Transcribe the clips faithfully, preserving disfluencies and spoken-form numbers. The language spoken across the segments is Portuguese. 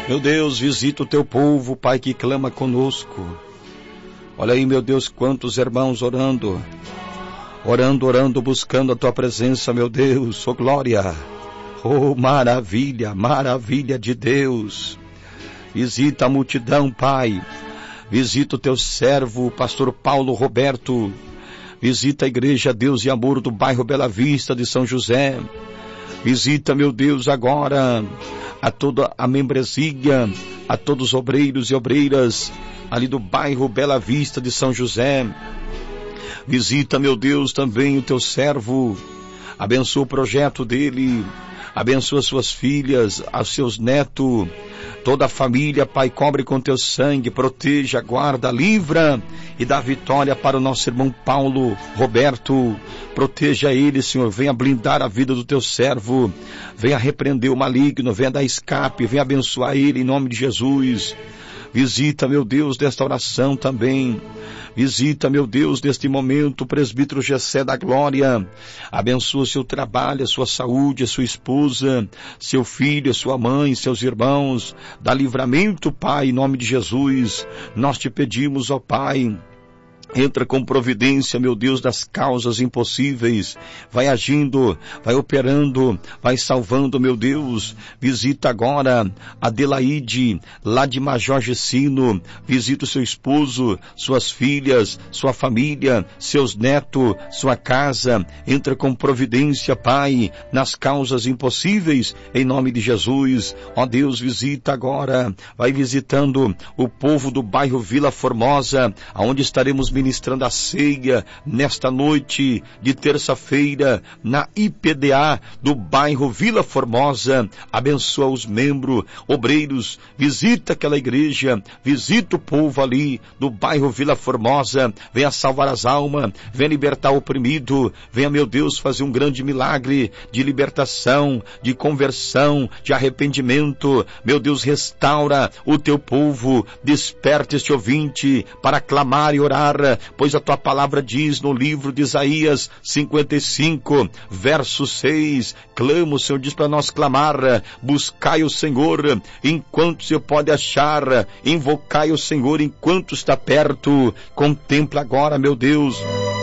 Meu Deus, visita o teu povo, Pai, que clama conosco. Olha aí, meu Deus, quantos irmãos orando, orando, orando, buscando a tua presença, meu Deus, oh glória, oh maravilha, maravilha de Deus. Visita a multidão, Pai, visita o teu servo, o pastor Paulo Roberto, visita a igreja Deus e Amor do bairro Bela Vista de São José, visita, meu Deus, agora a toda a membresia, a todos os obreiros e obreiras ali do bairro Bela Vista de São José. Visita, meu Deus, também o teu servo, abençoa o projeto dele, abençoa suas filhas, os seus netos, toda a família, Pai, cobre com teu sangue, proteja, guarda, livra e dá vitória para o nosso irmão Paulo Roberto. Proteja ele, Senhor, venha blindar a vida do teu servo, venha repreender o maligno, venha dar escape, venha abençoar ele em nome de Jesus. Visita, meu Deus, desta oração também. Visita, meu Deus, neste momento, o presbítero Gessé da Glória. Abençoa seu trabalho, a sua saúde, a sua esposa, seu filho, a sua mãe, seus irmãos. Dá livramento, Pai, em nome de Jesus. Nós te pedimos, ó Pai, entra com providência, meu Deus, das causas impossíveis, vai agindo, vai operando, vai salvando, meu Deus. Visita agora Adelaide, lá de Major Gessino, visita o seu esposo, suas filhas, sua família, seus netos, sua casa, entra com providência, Pai, nas causas impossíveis, em nome de Jesus. Ó Deus, visita agora, vai visitando o povo do bairro Vila Formosa, aonde estaremos ministrando a ceia nesta noite de terça-feira na I P D A do bairro Vila Formosa. Abençoa os membros, obreiros, visita aquela igreja, visita o povo ali do bairro Vila Formosa, venha salvar as almas, venha libertar o oprimido, venha, meu Deus, fazer um grande milagre de libertação, de conversão, de arrependimento. Meu Deus, restaura o teu povo, desperta este ouvinte para clamar e orar, pois a tua palavra diz no livro de Isaías cinquenta e cinco, verso seis, clama, o Senhor diz para nós clamar, buscai o Senhor enquanto se pode achar, invocai o Senhor enquanto está perto. Contempla agora, meu Deus,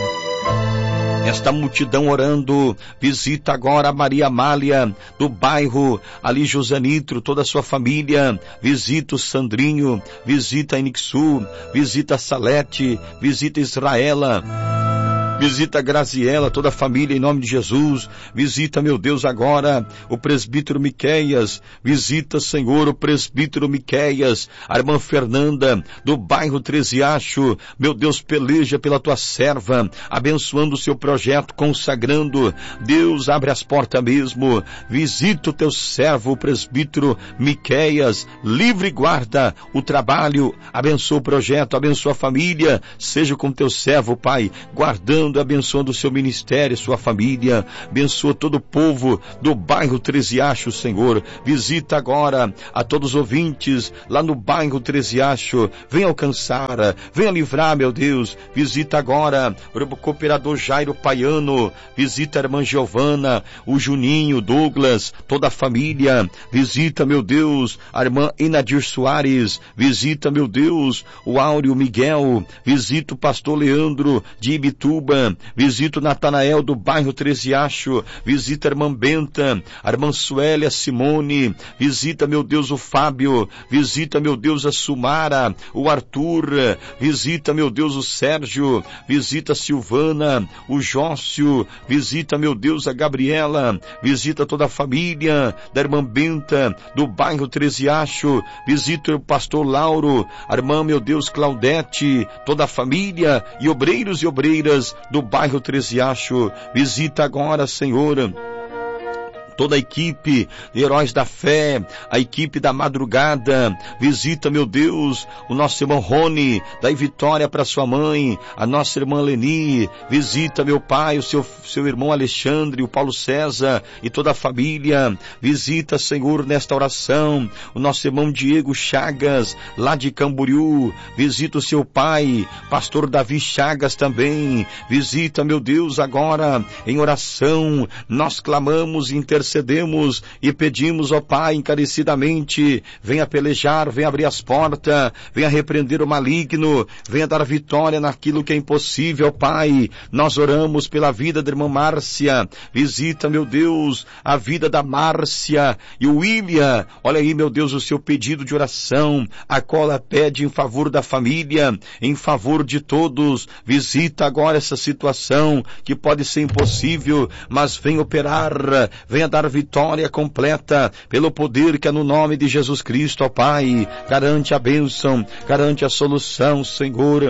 esta multidão orando. Visita agora a Maria Amália, do bairro ali José Nitro, toda a sua família. Visita o Sandrinho, visita a Inixu, visita a Salete, visita a Israela, visita a Graziela, toda a família em nome de Jesus. Visita, meu Deus, agora o presbítero Miqueias. Visita, Senhor, o presbítero Miqueias. A irmã Fernanda, do bairro Treziacho. Meu Deus, peleja pela tua serva, abençoando o seu projeto, consagrando. Deus, abre as portas mesmo. Visita o teu servo, o presbítero Miqueias. Livre e guarda o trabalho. Abençoa o projeto, abençoa a família. Seja com teu servo, Pai, guardando, abençoando o seu ministério, sua família. Abençoa todo o povo do bairro Treziacho, Senhor. Visita agora a todos os ouvintes lá no bairro Treziacho. Venha alcançar, venha livrar, meu Deus. Visita agora o cooperador Jairo Paiano. Visita a irmã Giovana, o Juninho, Douglas, toda a família. Visita, meu Deus, a irmã Inadir Soares. Visita, meu Deus, o Áureo Miguel. Visita o pastor Leandro de Ibituba. Visita o Natanael do bairro Treziacho. Visita a irmã Benta, a irmã Suélia Simone. Visita, meu Deus, o Fábio. Visita, meu Deus, a Sumara, o Arthur. Visita, meu Deus, o Sérgio. Visita a Silvana, o Jócio. Visita, meu Deus, a Gabriela. Visita toda a família da irmã Benta do bairro Treziacho. Visita o pastor Lauro, a irmã, meu Deus, Claudete, toda a família e obreiros e obreiras do bairro Treziacho. Visita agora, Senhor, toda a equipe Heróis da Fé, a equipe da madrugada. Visita, meu Deus, o nosso irmão Rony, dai vitória para sua mãe, a nossa irmã Leni. Visita, meu Pai, o seu, seu irmão Alexandre, o Paulo César e toda a família. Visita, Senhor, nesta oração, o nosso irmão Diego Chagas, lá de Camboriú. Visita o seu pai, pastor Davi Chagas também. Visita, meu Deus, agora em oração, nós clamamos e intercedemos intercedemos e pedimos, ó Pai, encarecidamente, venha pelejar, venha abrir as portas, venha repreender o maligno, venha dar vitória naquilo que é impossível, Pai. Nós oramos pela vida da irmã Márcia, visita, meu Deus, a vida da Márcia e o William, olha aí, meu Deus, o seu pedido de oração, a qual ela pede em favor da família, em favor de todos. Visita agora essa situação que pode ser impossível, mas vem operar, venha dar vitória completa pelo poder que é no nome de Jesus Cristo, ó Pai. Garante a bênção, garante a solução, Senhor.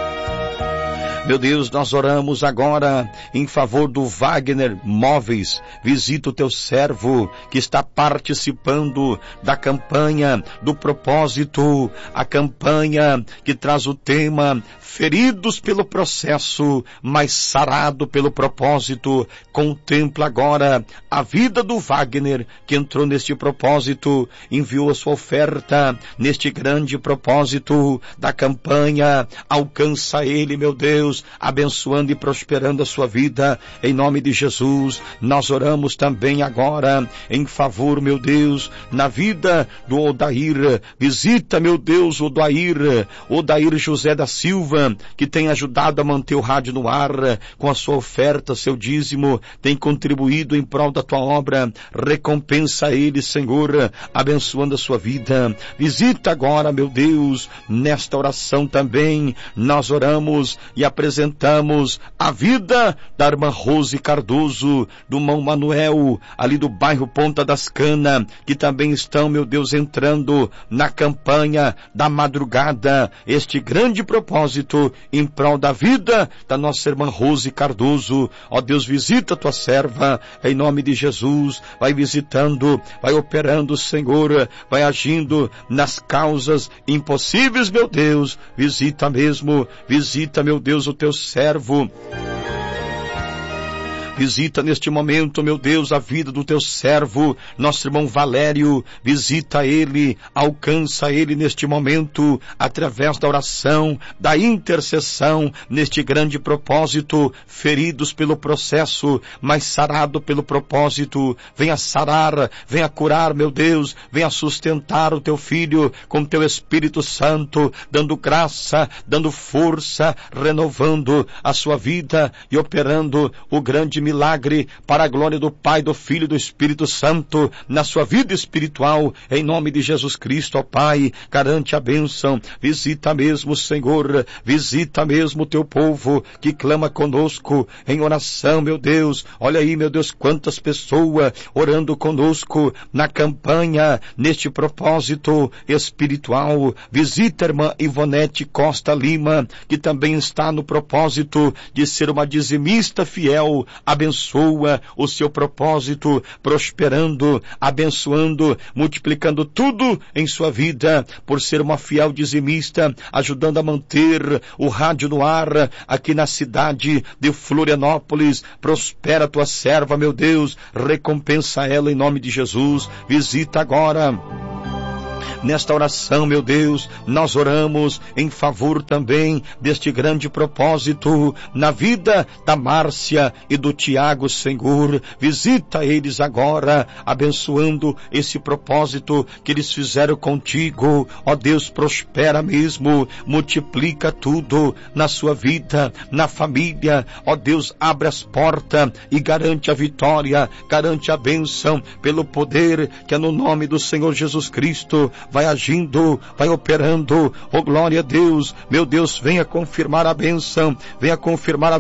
Meu Deus, nós oramos agora em favor do Wagner Móveis. Visita o teu servo que está participando da campanha do propósito, a campanha que traz o tema feridos pelo processo, mas sarado pelo propósito. Contempla agora a vida do Wagner que entrou neste propósito, enviou a sua oferta neste grande propósito da campanha. Alcança ele, meu Deus, abençoando e prosperando a sua vida, em nome de Jesus. Nós oramos também agora em favor, meu Deus, na vida do Odair. Visita, meu Deus, o Odair, Odair José da Silva, que tem ajudado a manter o rádio no ar com a sua oferta, seu dízimo, tem contribuído em prol da tua obra. Recompensa ele, Senhor, abençoando a sua vida. Visita agora, meu Deus, nesta oração também nós oramos e apresentamos a vida da irmã Rose Cardoso, do irmão Manuel, ali do bairro Ponta das Canas, que também estão, meu Deus, entrando na campanha da madrugada, este grande propósito em prol da vida da nossa irmã Rose Cardoso. Ó Deus, visita a tua serva, em nome de Jesus. Vai visitando, vai operando, Senhor, vai agindo nas causas impossíveis, meu Deus. Visita mesmo, visita, meu Deus, o teu servo. Visita neste momento, meu Deus, a vida do teu servo, nosso irmão Valério. Visita ele, alcança ele neste momento, através da oração, da intercessão, neste grande propósito, feridos pelo processo, mas sarado pelo propósito. Venha sarar, venha curar, meu Deus, venha sustentar o teu filho com teu Espírito Santo, dando graça, dando força, renovando a sua vida e operando o grande milagre milagre para a glória do Pai, do Filho e do Espírito Santo na sua vida espiritual, em nome de Jesus Cristo, ó Pai. Garante a bênção, visita mesmo, Senhor, visita mesmo o teu povo que clama conosco em oração, meu Deus. Olha aí, meu Deus, quantas pessoas orando conosco na campanha, neste propósito espiritual. Visita a irmã Ivonete Costa Lima, que também está no propósito de ser uma dizimista fiel. Abençoa o seu propósito, prosperando, abençoando, multiplicando tudo em sua vida, por ser uma fiel dizimista, ajudando a manter o rádio no ar, aqui na cidade de Florianópolis. Prospera a tua serva, meu Deus, recompensa ela em nome de Jesus. Visita agora. Nesta oração, meu Deus, nós oramos em favor também deste grande propósito na vida da Márcia e do Tiago, Senhor. Visita eles agora, abençoando esse propósito que eles fizeram contigo. Ó Deus, prospera mesmo, multiplica tudo na sua vida, na família. Ó Deus, abre as portas e garante a vitória, garante a bênção pelo poder que é no nome do Senhor Jesus Cristo. Vai agindo, vai operando. Oh, glória a Deus. Meu Deus, venha confirmar a bênção, venha confirmar a